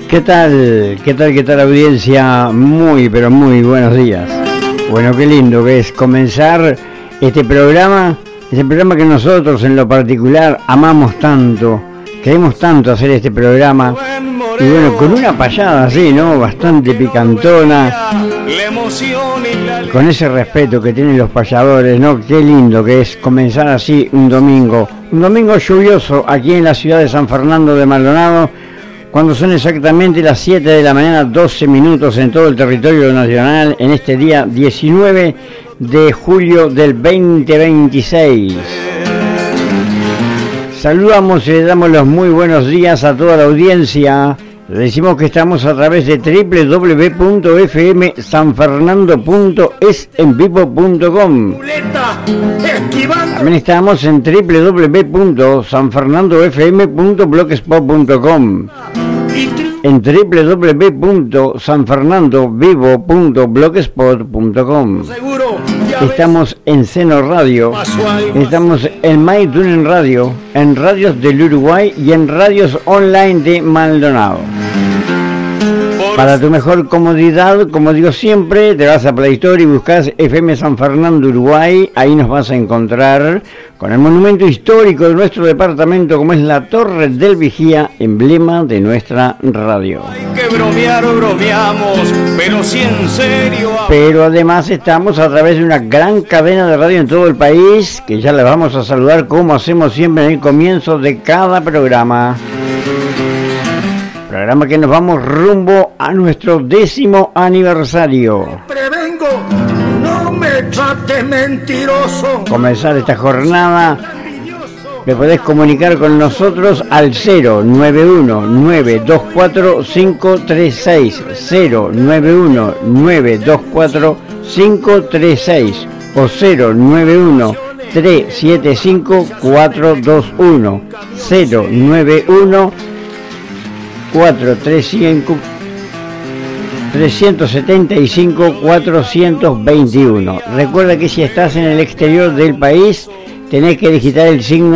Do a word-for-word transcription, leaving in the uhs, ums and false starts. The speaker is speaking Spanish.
¿Qué tal? ¿Qué tal? ¿Qué tal, audiencia? Muy, pero muy buenos días. Bueno, qué lindo que es comenzar este programa, este programa que nosotros en lo particular amamos tanto, queremos tanto hacer este programa. Y bueno, con una payada así, ¿no? Bastante picantona, con ese respeto que tienen los payadores, ¿no? Qué lindo que es comenzar así un domingo. Un domingo lluvioso aquí en la ciudad de San Fernando de Maldonado, cuando son exactamente las siete de la mañana, doce minutos en todo el territorio nacional, en este día diecinueve de julio del veinte veintiséis. Saludamos y le damos los muy buenos días a toda la audiencia. Le decimos que estamos a través de doble u doble u doble u punto f m san fernando punto es en vivo punto com. También estamos en doble u doble u doble u punto san fernando f m punto blogspot punto com, en doble u doble u doble u punto san fernando vivo punto blogspot punto com. Estamos en Seno Radio, estamos en MyTuning Radio, en Radios del Uruguay y en Radios Online de Maldonado. Para tu mejor comodidad, como digo siempre, te vas a Play Store y buscas F M San Fernando Uruguay. Ahí nos vas a encontrar con el monumento histórico de nuestro departamento, como es la Torre del Vigía, emblema de nuestra radio. Hay que bromear o bromeamos, pero sí en serio. Pero además estamos a través de una gran cadena de radio en todo el país, que ya les vamos a saludar como hacemos siempre en el comienzo de cada programa. Programa que nos vamos rumbo a nuestro décimo aniversario. Prevengo, no me trate mentiroso. Comenzar esta jornada, me podés comunicar con nosotros al cero nueve uno nueve dos cuatro cinco tres seis, cero nueve uno nueve dos cuatro cinco tres seis o cero nueve uno tres siete cinco cuatro dos uno, cero nueve uno cuatro tres cinco tres siete cinco cuatro dos uno. Recuerda que si estás en el exterior del país tenés que digitar el signo